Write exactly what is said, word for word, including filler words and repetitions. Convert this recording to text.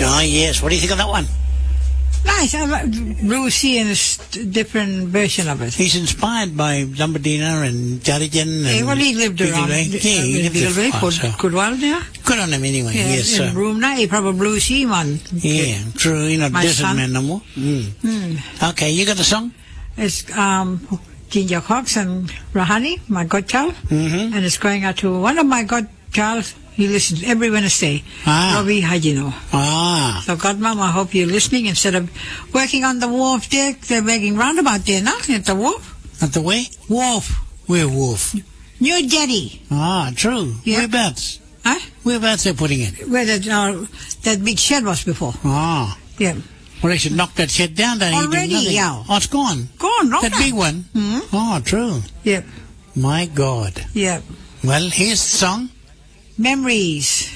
Oh, yes. What do you think of that one? Nice. I like Brucey and a st- different version of it. He's inspired by Lumberdina and Jarijan. Yeah, well, he lived around. Yeah, he lived there there for so. good while there. Good on him anyway, Yeah, yes. in So. room nine, he probably Brucey, man. Yeah, true. You're not My desert son. man no more. Mm. Mm. Okay, you got the song? It's um, Ginger Cox and Rahani, my godchild. Mm-hmm. And it's going out to one of my godchilds. He listens every Wednesday. Ah. Robbie Hajino. Ah. So, Godmom, I hope you're listening. Instead of working on the wharf there, they're making roundabout there now, at the wharf. At the way? Wharf. Where Wolf? New jetty. Ah, true. Yeah. Whereabouts? Huh? Whereabouts they're putting it? Where that, uh, that big shed was before. Ah. Yeah. Well, they should knock that shed down. Don't Already, do nothing. yeah. Oh, it's gone. Gone, wrong That now. big one? Hmm? Oh, true. Yep. My God. Yep. Well, here's the song. Memories.